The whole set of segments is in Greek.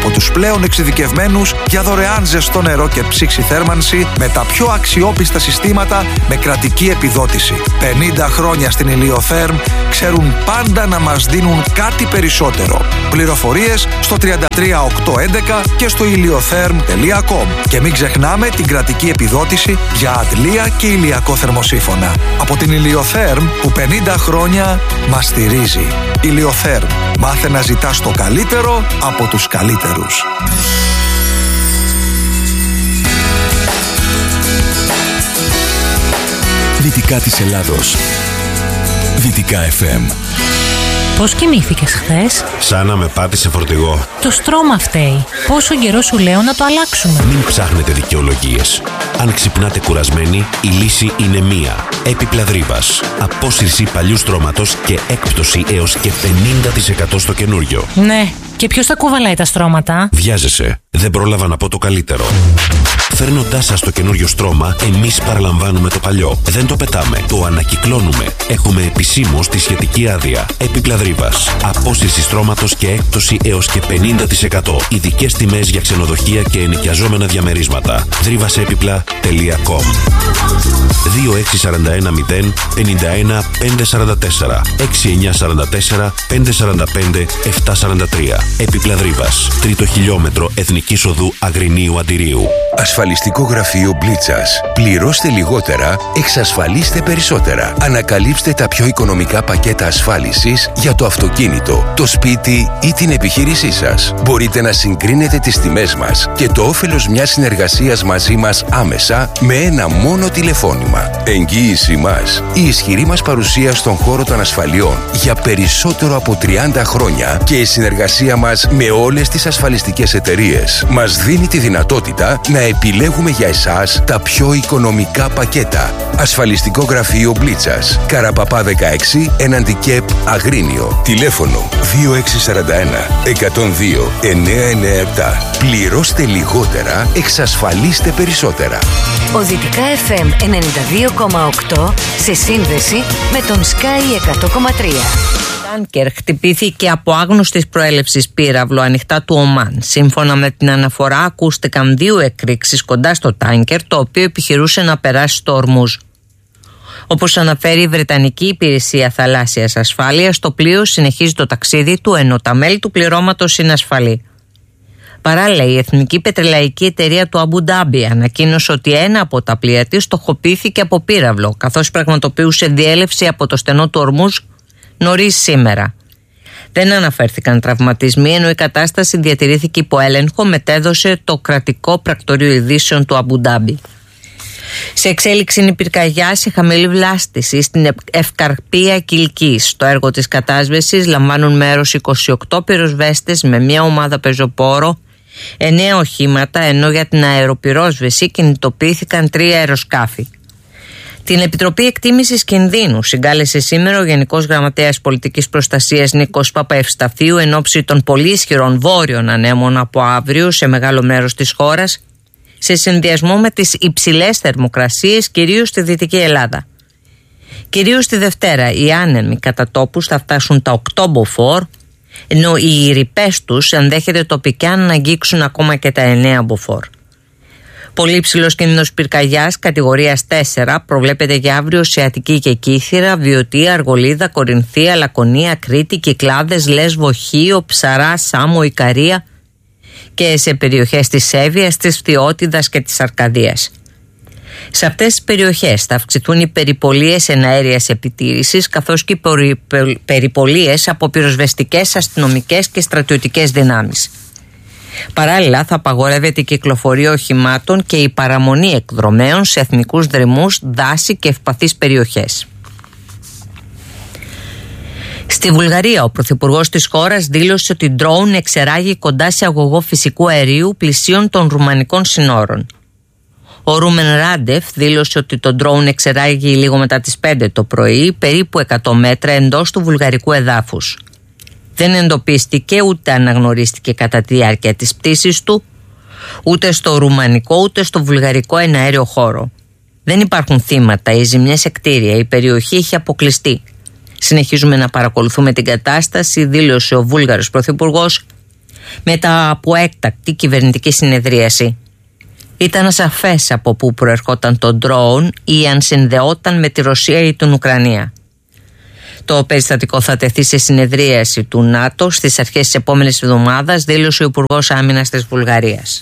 από τους πλέον εξειδικευμένους για δωρεάν ζεστό νερό και ψήξη θέρμανση με τα πιο αξιόπιστα συστήματα με κρατική επιδότηση. 50 χρόνια στην Ηλιοθέρμ ξέρουν πάντα να μας δίνουν κάτι περισσότερο. Πληροφορίες στο 33811 και στο iliotherm.com. Και μην ξεχνάμε την κρατική επιδότηση για αντλία και ηλιακό θερμοσύφωνα. Από την Ηλιοθέρμ που 50 χρόνια μας στηρίζει. Ηλιοθέρμ. Μάθε να ζητάς το καλύτερο από τους καλύτερους. Δυτικά της Ελλάδος. Δυτικά FM. Πώς κοιμήθηκες χθες? Σαν να με πάτησε φορτηγό. Το στρώμα φταίει. Πόσο καιρό σου λέω να το αλλάξουμε? Μην ψάχνετε δικαιολογίες. Αν ξυπνάτε κουρασμένοι, η λύση είναι μία. Έπιπλα Δρύβας. Απόσυρση παλιού στρώματος και έκπτωση έως και 50% στο καινούριο. Ναι, και ποιος θα κουβαλάει τα στρώματα? Βιάζεσαι. Δεν πρόλαβα να πω το καλύτερο. Φέρνοντάς σας το καινούριο στρώμα, εμείς παραλαμβάνουμε το παλιό. Δεν το πετάμε, το ανακυκλώνουμε. Έχουμε επισήμως τη σχετική άδεια. Έπιπλα Δρύβας. Απόσυρση στρώματος και έκπτωση έως και 50%. Ειδικές τιμές για ξενοδοχεία και ενοικιαζόμενα διαμερίσματα. Δρύβασέπιπλα.com 2641 051 544 6944 545 743. Έπιπλα Δρύβας. Τρίτο χιλιόμετρο Εθνικής Οδού Αγρινίου Αντιρίου. Ασφαλιστικό γραφείο Μπλίτσας. Πληρώστε λιγότερα, εξασφαλίστε περισσότερα. Ανακαλύψτε τα πιο οικονομικά πακέτα ασφάλισης για το αυτοκίνητο, το σπίτι ή την επιχείρησή σας. Μπορείτε να συγκρίνετε τις τιμές μας και το όφελος μιας συνεργασίας μαζί μας άμεσα με ένα μόνο τηλεφώνημα. Εγγύηση μας. Η ισχυρή μας παρουσία στον χώρο των ασφαλιών για περισσότερο από 30 χρόνια και η συνεργασία μας με όλες τις ασφαλιστικές εταιρείες μας δίνει τη δυνατότητα να επιλέγουμε για εσάς τα πιο οικονομικά πακέτα. Ασφαλιστικό γραφείο Μπλίτσας. Καραπαπά 16, έναντι ΚΕΠ Αγρίνιο. Τηλέφωνο 2641 102 997. Πληρώστε λιγότερα, εξασφαλίστε περισσότερα. Ο Δυτικά FM 92,8 σε σύνδεση με τον Sky 100,3. Τάνκερ χτυπήθηκε από άγνωστης προέλευσης πύραυλο ανοιχτά του Ομάν. Σύμφωνα με την αναφορά, ακούστηκαν 2 εκρήξεις κοντά στο τάνκερ, το οποίο επιχειρούσε να περάσει στο Ορμούζ. Όπως αναφέρει η Βρετανική Υπηρεσία Θαλάσσιας Ασφάλειας, το πλοίο συνεχίζει το ταξίδι του, ενώ τα μέλη του πληρώματος είναι ασφαλή. Παράλληλα, η Εθνική Πετρελαϊκή Εταιρεία του Αμπου Ντάμπι ανακοίνωσε ότι ένα από τα πλοία της στοχοποιήθηκε από πύραυλο, καθώς πραγματοποιούσε διέλευση από το στενό του Ορμούζ νωρίς σήμερα. Δεν αναφέρθηκαν τραυματισμοί, ενώ η κατάσταση διατηρήθηκε υπό έλεγχο, μετέδωσε το κρατικό πρακτορείο ειδήσεων του Αμπου Ντάμπι. Σε εξέλιξη είναι η πυρκαγιά σε χαμηλή βλάστηση στην Ευκαρπία Κιλκής. Στο έργο της κατάσβεσης λαμβάνουν μέρος 28 πυροσβέστες με μια ομάδα πεζοπόρο, 9 οχήματα, ενώ για την αεροπυρόσβεση κινητοποιήθηκαν 3 αεροσκάφη. Την Επιτροπή Εκτίμησης Κινδύνου συγκάλεσε σήμερα ο Γενικός Γραμματέας Πολιτικής Προστασίας Νίκος Παπαευσταθίου εν ώψη των πολύ ισχυρών βόρειων ανέμων από αύριο σε μεγάλο μέρος της χώρας, σε συνδυασμό με τις υψηλές θερμοκρασίες κυρίως στη Δυτική Ελλάδα. Κυρίως τη Δευτέρα οι άνεμοι κατά τόπους θα φτάσουν τα 8 μποφόρ, ενώ οι ρηπές τους ενδέχεται τοπικά να αγγίξουν ακόμα και τα 9 μποφόρ. Πολύ υψηλός κίνδυνος πυρκαγιάς κατηγορίας 4 προβλέπεται για αύριο σε Αττική και Κύθυρα, Βιωτία, Αργολίδα, Κορινθία, Λακωνία, Κρήτη, Κυκλάδες, Λέσβο, Χίο, Ψαρά, Σάμο, Ικαρία και σε περιοχές της Εύβοιας, της Φθιώτιδας και της Αρκαδίας. Σε αυτές τις περιοχές θα αυξηθούν οι περιπολίες εναέριας επιτήρησης, καθώς και οι περιπολίες από πυροσβεστικές, αστυνομικές και στρατιωτικές δυνάμεις. Παράλληλα θα απαγορεύεται η κυκλοφορία οχημάτων και η παραμονή εκδρομέων σε εθνικούς δρυμούς, δάση και ευπαθείς περιοχές. Στη Βουλγαρία ο πρωθυπουργός της χώρας δήλωσε ότι ντρόουν εξεράγει κοντά σε αγωγό φυσικού αερίου πλησίων των ρουμανικών συνόρων. Ο Ρούμεν Ράντεφ δήλωσε ότι το ντρόουν εξεράγει λίγο μετά τις 5 το πρωί, περίπου 100 μέτρα εντός του βουλγαρικού εδάφους. Δεν εντοπίστηκε ούτε αναγνωρίστηκε κατά τη διάρκεια της πτήσης του, ούτε στο ρουμανικό ούτε στο βουλγαρικό εναέριο χώρο. Δεν υπάρχουν θύματα ή ζημιές σε κτίρια, η περιοχή έχει αποκλειστεί. Συνεχίζουμε να παρακολουθούμε την κατάσταση, δήλωσε ο Βούλγαρος πρωθυπουργός, μετά από έκτακτη κυβερνητική συνεδρίαση. Ήταν ασαφές από πού προερχόταν το ντρόουν ή αν συνδεόταν με τη Ρωσία ή την Ουκρανία. Το περιστατικό θα τεθεί σε συνεδρίαση του ΝΑΤΟ στις αρχές της επόμενης εβδομάδας, δήλωσε ο Υπουργός Άμυνας της Βουλγαρίας.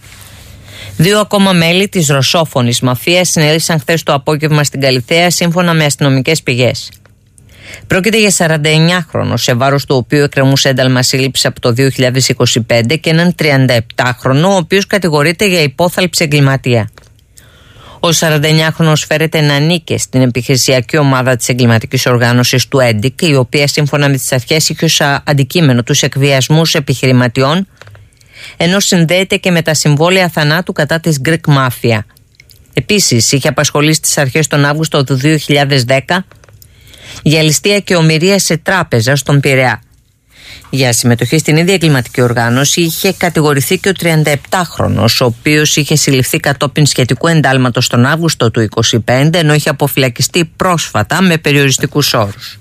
2 ακόμα μέλη της ρωσόφωνης μαφίας συνέλαβαν χθες το απόγευμα στην Καλιθέα, σύμφωνα με αστυνομικές πηγές. Πρόκειται για 49χρονο, σε βάρος του οποίου εκκρεμούσε ένταλμα σύλληψης από το 2025, και έναν 37χρονο, ο οποίος κατηγορείται για υπόθαλψη εγκληματία. Ο 49χρονος φέρεται να ανήκε στην επιχειρησιακή ομάδα της εγκληματικής οργάνωσης του ΕΝΤΙΚ, η οποία σύμφωνα με τις αρχές είχε ως αντικείμενο τους εκβιασμούς επιχειρηματιών, ενώ συνδέεται και με τα συμβόλαια θανάτου κατά της Greek Mafia. Επίσης, είχε απασχολήσει στις αρχές τον Αύγουστο του 2010 για ληστεία και ομηρία σε τράπεζα στον Πειραιά. Για συμμετοχή στην ίδια εγκληματική οργάνωση είχε κατηγορηθεί και ο 37χρονος, ο οποίος είχε συλληφθεί κατόπιν σχετικού εντάλματος τον Αύγουστο του 2025, ενώ είχε αποφυλακιστεί πρόσφατα με περιοριστικούς όρους.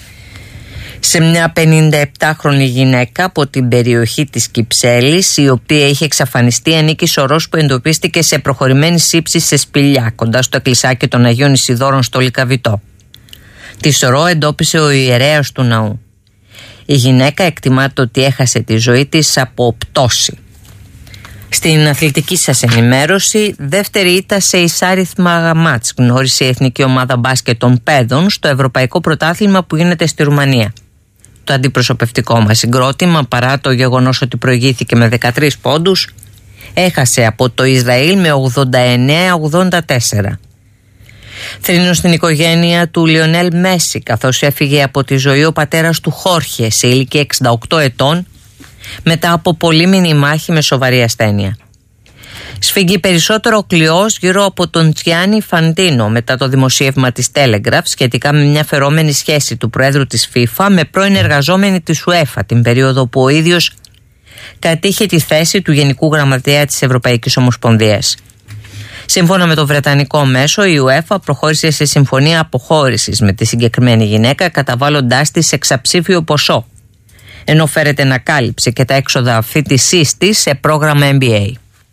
Σε μια 57χρονη γυναίκα από την περιοχή της Κυψέλης, η οποία είχε εξαφανιστεί, ανήκει σωρός που εντοπίστηκε σε προχωρημένη σύψη σε Σπηλιά, κοντά στο εκκλησάκι των Αγίων Ισιδώρων στο Λυκαβητό. Τη σωρό εντόπισε ο ιερέας του ναού. Η γυναίκα εκτιμάται ότι έχασε τη ζωή της από πτώση. Στην αθλητική σας ενημέρωση, δεύτερη ήττα σε εισάριθμα μάτς γνώρισε η εθνική ομάδα μπάσκετ των παιδών στο ευρωπαϊκό πρωτάθλημα που γίνεται στη Ρουμανία. Το αντιπροσωπευτικό μας συγκρότημα, παρά το γεγονός ότι προηγήθηκε με 13 πόντους, έχασε από το Ισραήλ με 89-84. Θρήνος στην οικογένεια του Λιονέλ Μέση, καθώς έφυγε από τη ζωή ο πατέρας του Χόρχε σε ηλικία 68 ετών μετά από πολύμηνη μάχη με σοβαρή ασθένεια. Σφίγγει περισσότερο ο κλειός γύρω από τον Τζιάννι Φαντίνο μετά το δημοσίευμα της Telegraph σχετικά με μια φερόμενη σχέση του Προέδρου της FIFA με πρώην εργαζόμενη της UEFA, την περίοδο που ο ίδιος κατήχε τη θέση του Γενικού Γραμματέα της Ευρωπαϊκής Ομοσπονδίας. Σύμφωνα με το βρετανικό μέσο, η UEFA προχώρησε σε συμφωνία αποχώρησης με τη συγκεκριμένη γυναίκα, καταβάλλοντάς της εξαψήφιο ποσό, ενώ φέρεται να κάλυψε και τα έξοδα φοιτησής της σε πρόγραμμα MBA.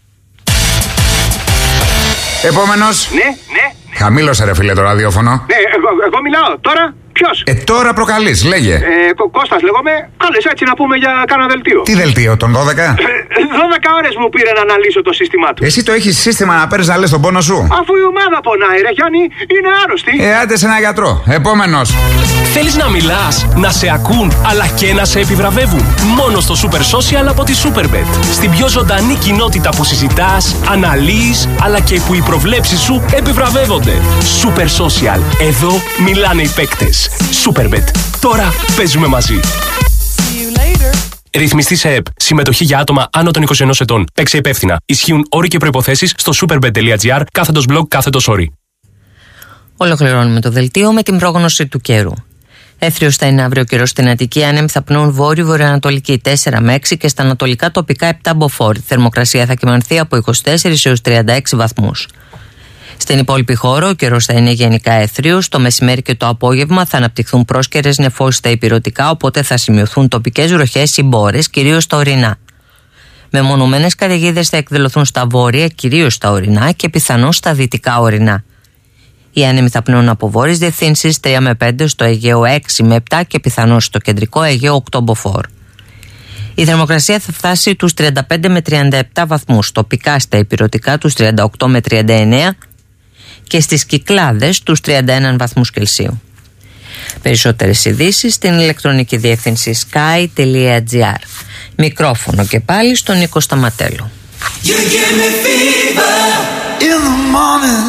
Επόμενος. Ναι. Χαμήλωσε ρε φίλε το ραδιόφωνο. Ναι, εγώ μιλάω τώρα. Ποιος? Τώρα προκαλείς, λέγε. Κώστας λέγομαι. Κάλες έτσι να πούμε για κάνα δελτίο. Τι δελτίο, τον 12? 12 ώρες μου πήρε να αναλύσω το σύστημά του. Εσύ το έχεις σύστημα να παίρνεις να λες τον πόνο σου? Αφού η ομάδα πονάει ρε Γιάννη, είναι άρρωστη. Άντε σε ένα γιατρό. Επόμενος. Θέλεις να μιλάς, να σε ακούν, αλλά και να σε επιβραβεύουν? Μόνο στο Super Social από τη Superbet. Στην πιο ζωντανή κοινότητα που συζητάς, αναλύεις, αλλά και που οι προβλέψεις σου επιβραβεύονται. Super Social. Εδώ μιλάνε οι παίκτες. Superbet. Τώρα παίζουμε μαζί. Ρυθμιστή σε ΕΠ. Συμμετοχή για άτομα άνω των 21 ετών. Παίξε υπεύθυνα. Ισχύουν όροι και προϋποθέσεις στο superbet.gr/blog/όροι. Ολοκληρώνουμε το δελτίο με την πρόγνωση του καιρού. Έθριος θα είναι αύριο καιρός στην Αττική, άνεμοι θα πνέουν βόρειο-βορειοανατολική 4 με 6 και στα ανατολικά τοπικά 7 μποφόρ. Θερμοκρασία θα κυμανθεί από 24 έως 36 βαθμούς. Στην υπόλοιπη χώρο ο καιρός θα είναι γενικά έθριος. Το μεσημέρι και το απόγευμα θα αναπτυχθούν πρόσκαιρες νεφώσεις στα ηπειρωτικά, οπότε θα σημειωθούν τοπικές βροχές ή μπόρες, κυρίως στα ορεινά. Μεμονωμένες καταιγίδες θα εκδηλωθούν στα βόρεια, κυρίως στα ορεινά και πιθανώς στα δυτικά ορεινά. Οι άνεμοι θα πνέουν από βόρειες διευθύνσεις 3 με 5, στο Αιγαίο 6 με 7 και πιθανώς στο κεντρικό Αιγαίο 8 μποφόρ. Η θερμοκρασία θα φτάσει τους 35 με 37 βαθμούς, τοπικά στα ηπειρωτικά τους 38 με 39 και στις Κυκλάδες τους 31 βαθμούς Κελσίου. Περισσότερες ειδήσεις στην ηλεκτρονική διεύθυνση sky.gr. Μικρόφωνο και πάλι στον Νίκο Σταματέλο.